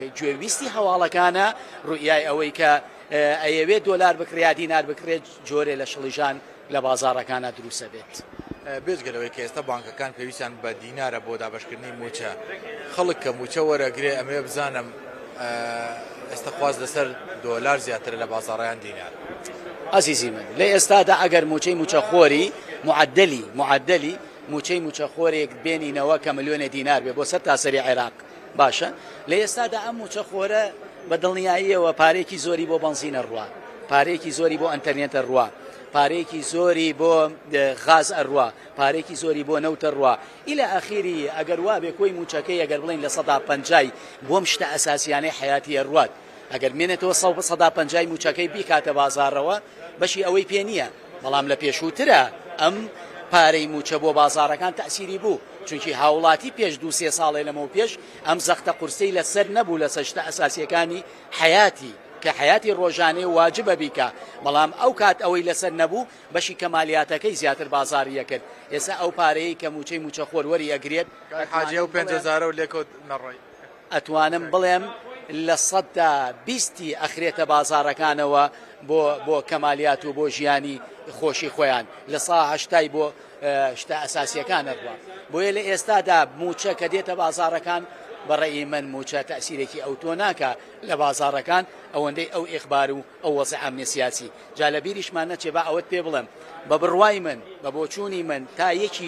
گوێویستی هەواڵەکانە ڕوئیای ئەوەی کە ئەیەوێت دۆلار بکرێت دینار بکرێت جۆرێ لە شڵیژان لە بازاڕەکانە دروستە بێت. بێجگەلەوەی کە ئێستا بانکەکان پێویستیان بە دینارە بۆ دابشکردنی موچە خەڵک کە موچە وەرەگرێ ئەمێ بزانم ئێستا خواز لەسەر دۆلار زیاتر لە بازاڕیان دینار. عزیزی من لە ئێستادا ئەگەر موچەی موچەخۆری معدلی موچەی موچەخۆرێک بێنینەوە کە ملیۆنە دینار بێ بۆ سەر تاسەری عێراق باشە لە ئێستادا ئەم موچەخۆرە بە دڵنیاییەوە پارێکی زۆری بۆ بنزینە ڕوا، پارێکی زۆری بۆ ئەنتەرنێتە ڕوا، پارێکی زۆری بۆ غاز ئەڕوا، پارێکی زۆری بۆ نەوتە ڕوا ئیلە ئەخیری ئەگەر وا بێ کۆی موچەکەی ئەگەر بڵین لە 150 بۆم شتە ئەساسیانەی حیاتی ئەڕوات ئەگەر مێنێتەوە 150 موچەکەی بیکاتە بازاڕەوە بەشی ئەوەی پێ نییە بەڵام لە پێشووترە ئەم پارەی موچە بۆ بازاڕەکان تەسیری بوو چونکی هاوڵاتی پێش 2-3 ساڵێ لەمەوە پێش ئەم زەختە قورسەی لەسەر نەبوو لە سەشتە ئەساسیەکانی حیاتی کە حیاتی ڕۆژانەی واجبە بیکە بەڵام ئەو کات ئەوەی لەسەر نەبوو بەشی کەمالیاتەکەی زیاتر بازاڕیە کرد ئێستا ئەو پارەیە کە موچەی موچەخۆر وەری ئەگرێت حاجە و 50,000 و لێکۆت نەڕۆی ئەتوانم بڵێم لە 120 ئەخرێتە بازاڕەکانەوە بۆ کەمالیات و بۆ ژیانی خۆشی خۆیان لە 180 بۆ شتە ئەساسیەکانە ڕوا بۆیە لە ئێستادا موچە کە دێتە بازاڕەکان بەڕێی من موچە تەسیرێکی ئەوتۆ ناکە لە بازاڕەکان ئەوەندەی ئەو ئیخبار و ئەو وەزع ئەمنیە سیاسی جا لە بیریشمان نەچێ با ئەوەت پێ بڵێم بە بڕوای من بە بۆچوونی من تا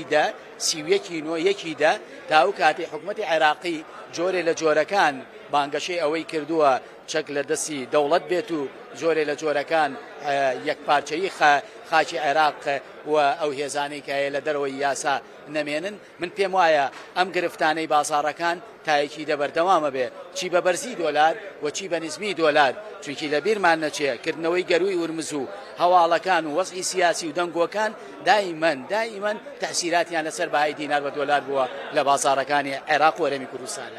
1.9 تا ئەو کاتی حکوومەتی عێراقی جۆرێ لە جۆرەکان بانگەشەی ئەوەی کردووە چەک لە دەستی دەوڵەت بێت و جۆرێ لە جۆرەکان یەکپارچەیی خاکی عێراق و ئەو هێزانەی کە لە دەرەوەی یاسا نەمێنن من پێم وایە ئەم گرفتانەی بازاڕەکان تایەکی دەبەردەوامە بێ چی بە بەرزی دۆلار و چی بە نزمی دۆلار چونکی لە بیرمان نەچێ کردنەوەی گەروی ورمز و هەواڵەکان و وەزعی سیاسی و دەنگۆکان دائیمەن تەسیراتیان لەسەر بەهای دینار بە دۆلار بووە لە بازاڕەکانی عێراق و هەرێمی کوردستانە.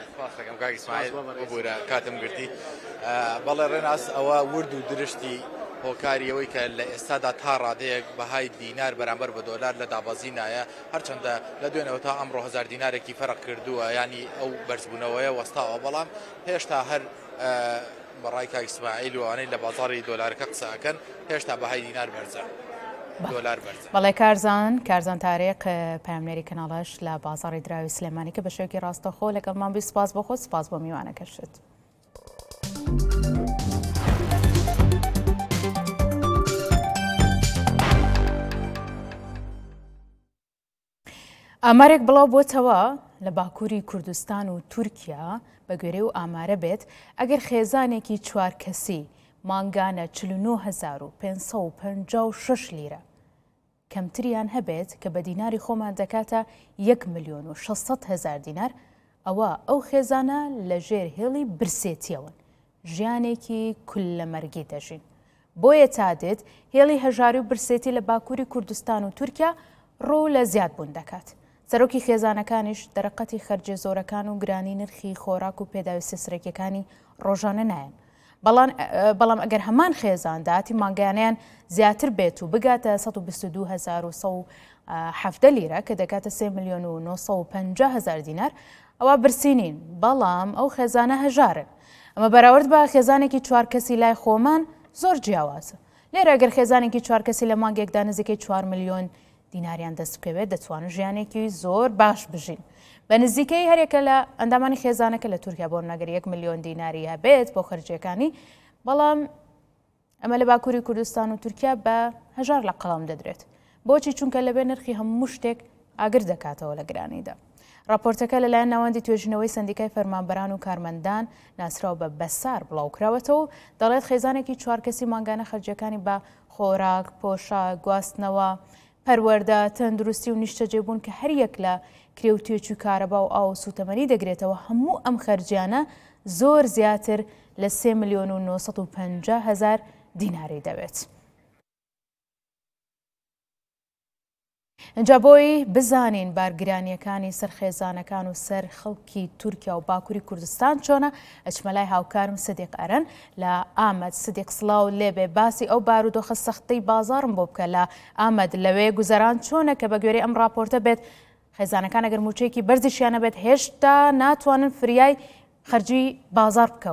کاتم گرتی بەڵێ ڕێناس ئەوە ورد و درشتی هۆکاریەوەی کە لە ئێستادا تا ڕادەیەک بەهای دینار بەرامبەر بە دۆلار لە دابەزی نایە هەرچەندە لە دوێنەوە تا ئەمڕۆ 1000 دینارێکی فەرق کردووە ینی ئەو بەرزبوونەوەیە وەستاوە بەڵام هێشتا هەر بەڕای کاک ئیسماعیل وانەی لە بازاڕی دۆلارەکە قسەکەن هێشتا بەهای دینار بەرزە دۆلار بەرزە. بەڵێ کارزان تارێق پامنێری کەناڵەش لە بازاڕی دراوی سلێمانی کە بە شێوکی ڕاستەخۆ لەگەڵمان بی سپاس بۆ خۆت سپاس بۆ میوانەکەشت. ئامارێک بڵاو بۆتەوە لە باکووری کوردستان و تورکیا بە گوێرەی و ئامارە بێت ئەگەر خێزانێکی 4 کەسی مانگانە 49,556 لیرە کەمتریان هەبێت کە بە دیناری خۆمان دەکاتە 1,600,000 دینار ئەوە ئەو خێزانە لە ژێر هێڵی برسێتیەوەن ژیانێکی کول لە مەرگی دەژین بۆیە تا دێت هێڵی هەژاری و برسێتی لە باکووری کوردستان و تورکیا ڕوو لە زیادبوون دەکات. سەرۆکی خێزانەکانیش دەرەقەتی خەرجە زۆرەکان و گرانی نرخی خۆراک و پێداویستە سرەکیەکانی ڕۆژانە نایەن بەڵام ئەگەر هەمان خێزان داهاتی مانگانیان زیاتر بێت و بگاتە 122,170 لیرە کە دەکاتە 3,950,000 دینار ئەوە برسینین بەڵام ئەو خێزانە هەژارن ئەمە بەراورد بە خێزانێکی 4 کەسی لای خۆمان زۆر جیاوازە لێرە ئەگەر خێزانێکی 4 کەسی لە مانگێکدا نزیکەی 4 ملیۆن دیناریان دەست بکەوێت دەتوانن ژیانێکی زۆر باش بژین بە نزیکەی هەرێکە لە ئەندامانی خێزانەکە لە تورکیا بۆ نەگەر 1 ملیۆن دیناری هەبێت بۆ خەرجیەکانی بەڵام ئەمە لە باکووری کوردستان و تورکیا بە هەژار لە قەڵام دەدرێت بۆچی چونکە لەبێ نرخی هەموو شتێک ئاگر دەکاتەوە لە گرانیدا. راپۆرتەکە لەلایەن ناوەندی توێژینەوەی سندیکای فەرمانبەران و کارمەندان ناسراوە بە بەسار بڵاوکراوەتەوە و دەڵێت خێزانێکی 4 کەسی مانگانە خەرجیەکانی بە خۆراک پۆشاک گواستنەوە پەروەردە تەندروستی و نیشتە جێبوون کە هەریەک لە کرێوتێکی کارەبا و ئاو سوتەمەنی دەگرێتەوە هەموو ئەم خەرجیانە زۆر زیاتر لە 3,950,000 دیناری دەوێت. اینجا بۆی بزانین بارگرانیەکانی سەر خێزانەکان و سەر خەڵکی تورکیا و باکووری کوردستان چۆنە ئەچمەلای هاوکارم سدیق ئەرەن لە ئامەد سدیق سڵاو لێبێ باسی ئەو بارودۆخە سەختەی بازارم بۆ بکە لە ئامەد لەوێ گوزەران چۆنە کە بە گوێرەی ئەم راپۆرتە بێت خێزانەکان ئەگەر موچەیەکی بەرزیشیانە بێت هێشتا ناتوانن فریای خەرجی بازار بکەوت.